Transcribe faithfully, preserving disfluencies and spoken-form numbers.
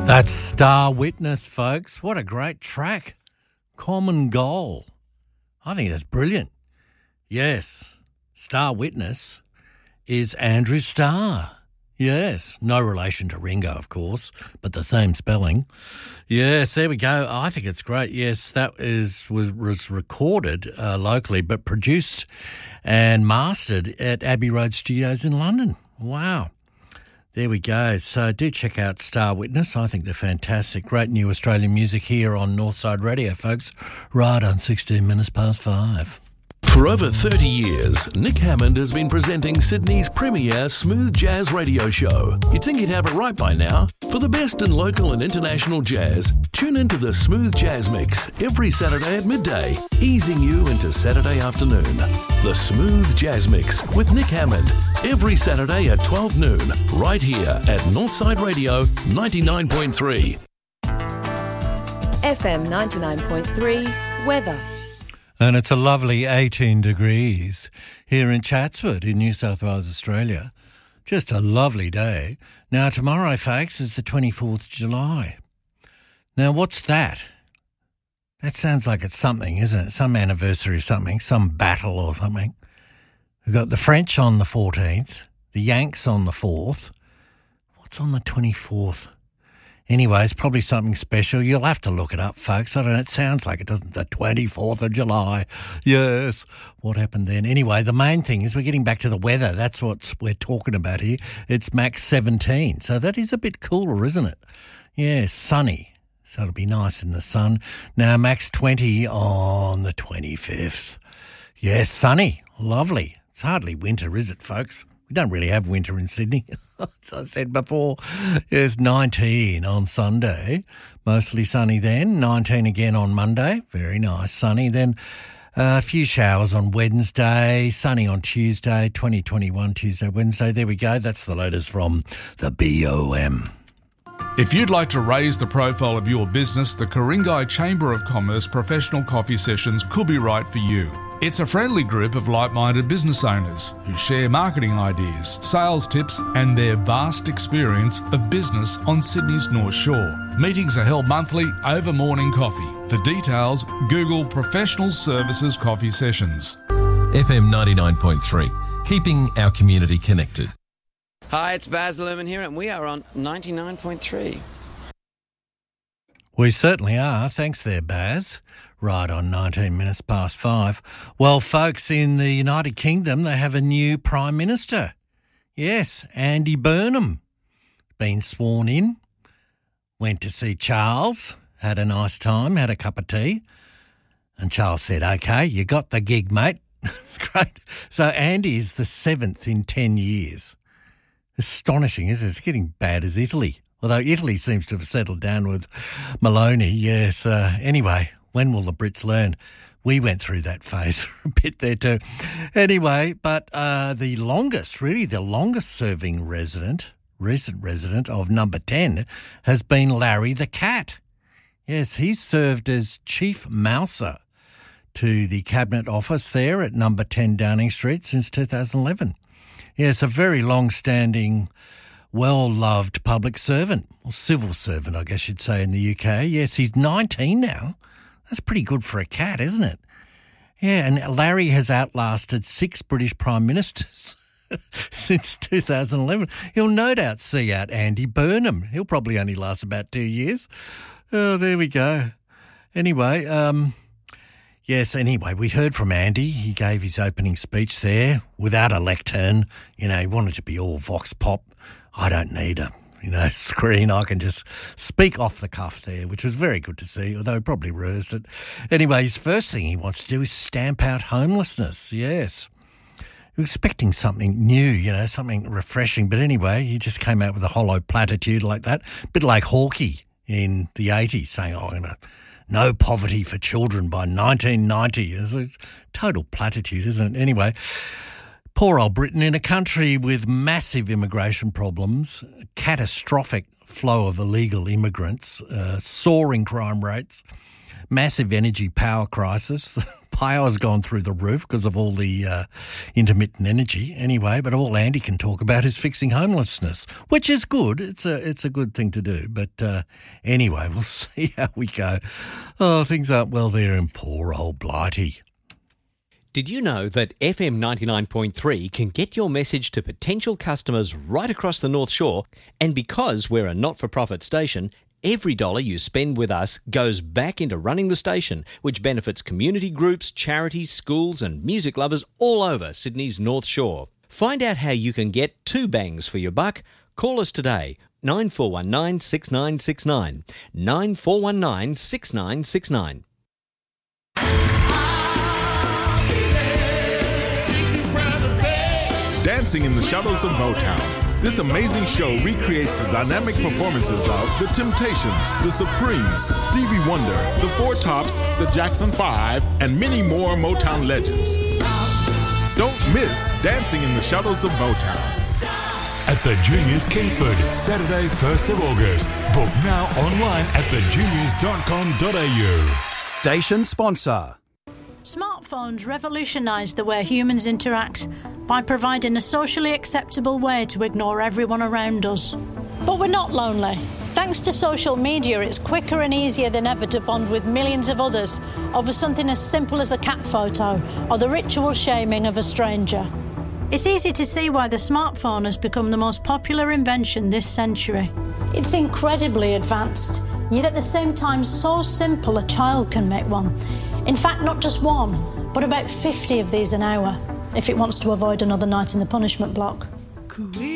That's Star Witness, folks. What a great track. Common Goal. I think that's brilliant. Yes, Star Witness is Andrew Starr. Yes, no relation to Ringo, of course, but the same spelling. Yes, there we go. I think it's great. Yes, that is was, was recorded uh, locally, but produced and mastered at Abbey Road Studios in London. Wow. There we go. So do check out Star Witness. I think they're fantastic. Great new Australian music here on Northside Radio, folks. Right on sixteen minutes past five. For over thirty years, Nick Hammond has been presenting Sydney's premier smooth jazz radio show. You'd think he'd have it right by now. For the best in local and international jazz, tune into the Smooth Jazz Mix every Saturday at midday, easing you into Saturday afternoon. The Smooth Jazz Mix with Nick Hammond, every Saturday at twelve noon, right here at Northside Radio ninety-nine point three. F M ninety-nine point three, weather. And it's a lovely eighteen degrees here in Chatswood in New South Wales, Australia. Just a lovely day. Now, tomorrow, folks, is the twenty-fourth of July. Now, what's that? That sounds like it's something, isn't it? Some anniversary or something, some battle or something. We've got the French on the fourteenth, the Yanks on the fourth. What's on the twenty-fourth? Anyway, it's probably something special. You'll have to look it up, folks. I don't know. It sounds like it doesn't. The twenty-fourth of July. Yes. What happened then? Anyway, the main thing is we're getting back to the weather. That's what we're talking about here. It's max seventeen. So that is a bit cooler, isn't it? Yeah, sunny. So it'll be nice in the sun. Now, max twenty on the twenty-fifth. Yes, sunny. Lovely. It's hardly winter, is it, folks? We don't really have winter in Sydney. As I said before, it's nineteen on Sunday, mostly sunny then, nineteen again on Monday, very nice, sunny. Then uh, a few showers on Wednesday, sunny on Tuesday, twenty, twenty-one, Tuesday, Wednesday. There we go. That's the latest from the B O M. If you'd like to raise the profile of your business, the Ku-ring-gai Chamber of Commerce Professional Coffee Sessions could be right for you. It's a friendly group of like-minded business owners who share marketing ideas, sales tips and their vast experience of business on Sydney's North Shore. Meetings are held monthly over morning coffee. For details, Google Professional Services Coffee Sessions. F M ninety-nine point three, keeping our community connected. Hi, it's Baz Luhrmann here and we are on ninety-nine point three. We certainly are. Thanks there, Baz. Right on nineteen minutes past five. Well, folks, in the United Kingdom, they have a new Prime Minister. Yes, Andy Burnham. Been sworn in. Went to see Charles. Had a nice time. Had a cup of tea. And Charles said, OK, you got the gig, mate. It's great. So Andy is the seventh in ten years. Astonishing, isn't it? It's getting bad as Italy. Although Italy seems to have settled down with Maloney. Yes. Uh, anyway, when will the Brits learn? We went through that phase a bit there too. Anyway, but uh, the longest, really the longest serving resident, recent resident of number ten has been Larry the Cat. Yes, he's served as Chief Mouser to the Cabinet Office there at number ten Downing Street since two thousand eleven. Yes, a very long-standing, well-loved public servant, or civil servant, I guess you'd say, in the U K. Yes, he's nineteen now. That's pretty good for a cat, isn't it? Yeah, and Larry has outlasted six British Prime Ministers since two thousand eleven. He'll no doubt see out Andy Burnham. He'll probably only last about two years. Oh, there we go. Anyway, um... Yes, anyway, we heard from Andy. He gave his opening speech there without a lectern. You know, he wanted to be all vox pop. I don't need a, you know, screen. I can just speak off the cuff there, which was very good to see, although he probably rehearsed it. Anyway, his first thing he wants to do is stamp out homelessness. Yes. We're expecting something new, you know, something refreshing. But anyway, he just came out with a hollow platitude like that, a bit like Hawkey in the eighties saying, oh, I'm going to... no poverty for children by nineteen ninety. It's a total platitude, isn't it? Anyway, poor old Britain, in a country with massive immigration problems, catastrophic flow of illegal immigrants, uh, soaring crime rates, massive energy power crisis. Power's gone through the roof because of all the uh, intermittent energy anyway, but all Andy can talk about is fixing homelessness, which is good. It's a it's a good thing to do. But uh, anyway, we'll see how we go. Oh, things aren't well there in poor old Blighty. Did you know that F M ninety-nine point three can get your message to potential customers right across the North Shore? And because we're a not-for-profit station, every dollar you spend with us goes back into running the station, which benefits community groups, charities, schools and music lovers all over Sydney's North Shore. Find out how you can get two bangs for your buck. Call us today, nine four one nine, six nine six nine, nine four one nine, six nine six nine. Dancing in the Shadows of Motown. This amazing show recreates the dynamic performances of The Temptations, The Supremes, Stevie Wonder, The Four Tops, The Jackson Five, and many more Motown legends. Don't miss Dancing in the Shadows of Motown. At the Juniors Kingsford, Saturday, first of August. Book now online at the juniors dot com dot a u. Station sponsor. Smartphones revolutionised the way humans interact by providing a socially acceptable way to ignore everyone around us. But we're not lonely. Thanks to social media, it's quicker and easier than ever to bond with millions of others over something as simple as a cat photo or the ritual shaming of a stranger. It's easy to see why the smartphone has become the most popular invention this century. It's incredibly advanced, yet at the same time so simple a child can make one. In fact, not just one, but about fifty of these an hour, if it wants to avoid another night in the punishment block.